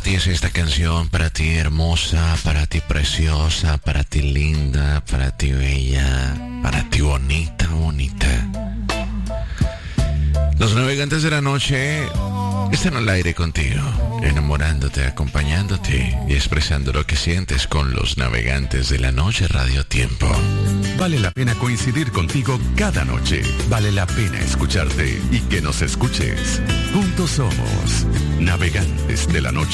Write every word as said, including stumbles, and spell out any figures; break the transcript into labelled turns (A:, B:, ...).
A: ti es esta canción, para ti hermosa, para ti preciosa, para ti linda, para ti bella, para ti bonita, bonita. Los navegantes de la noche están al aire contigo, enamorándote, acompañándote y expresando lo que sientes con los navegantes de la noche Radio Tiempo.
B: Vale la pena coincidir contigo cada noche. Vale la pena escucharte y que nos escuches. Juntos somos navegantes de la noche.